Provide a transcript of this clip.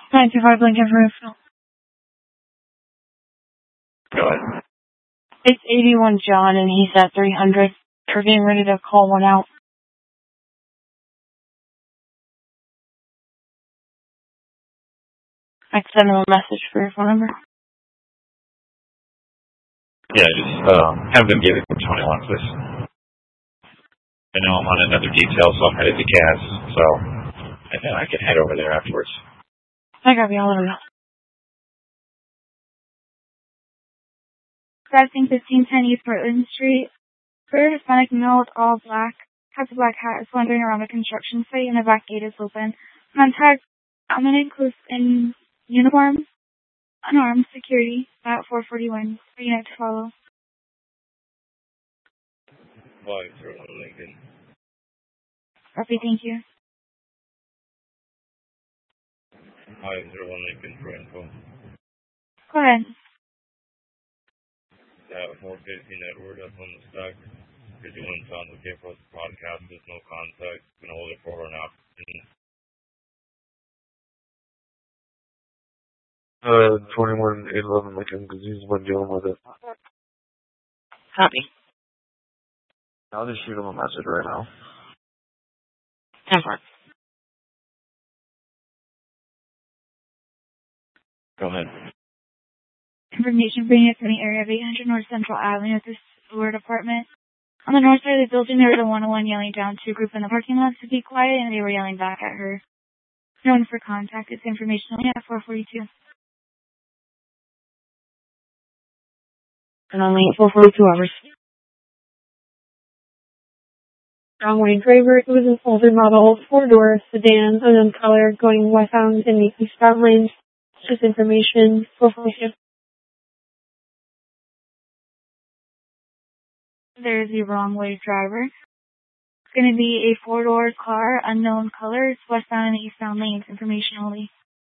925 Lincoln Roof. Go ahead. It's 81 John, and he's at 300. We're getting ready to call one out. I can send him a message for your phone number. Yeah, just have them give it to 21, please. I know I'm on another detail, so I'm headed to Cass, so and then I can head over there afterwards. I got you all over. Crossing 1510 East Portland Street. Third Hispanic male with all black, has a black hat, is wandering around the construction site and the back gate is open. Contact prominent close in uniform, unarmed security at 441. For unit to follow. 501 Lincoln. Copy, thank you. 501 Lincoln for info. Go ahead. 415 Edward up on the stack. 51 sounds okay for the podcast. There's no contact. Gonna hold it for an afternoon. 21 811 Lincoln, because he's been dealing with it. Copy. I'll just shoot him a message right now. 10-4. Go ahead. Information bringing us from the area of 800 North Central Avenue at the sewer department. On the north side of the building, there was a one-on-one yelling down to a group in the parking lot to be quiet, and they were yelling back at her. No one for contact. It's information only at 442. And only 442 hours. Wrong way driver. It was an older model, 4-door sedan, unknown color, going westbound in the eastbound lanes. Just information, 442. There's the wrong way driver. It's going to be a 4-door car, unknown color. It's westbound and eastbound lanes. Information only.